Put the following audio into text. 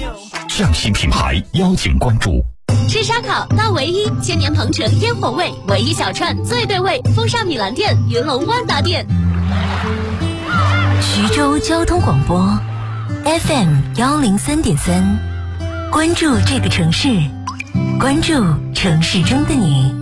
匠心品牌邀请关注。 吃烧烤到唯一，千年鹏城烟火味，唯一小串最对味，风尚米兰店、云龙万达店。 徐州交通广播 FM103.3，关注这个城市，关注城市中的你。